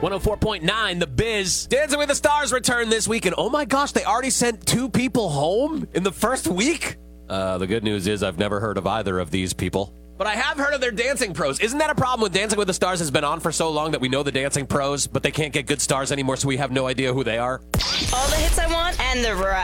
104.9 The Biz. Dancing with the Stars returned this week, and oh my gosh, they already sent 2 people home in the first week? The good news is I've never heard of either of these people. But I have heard of their dancing pros. Isn't that a problem with Dancing with the Stars has been on for so long that we know the dancing pros, but they can't get good stars anymore, so we have no idea who they are? All the hits I want and the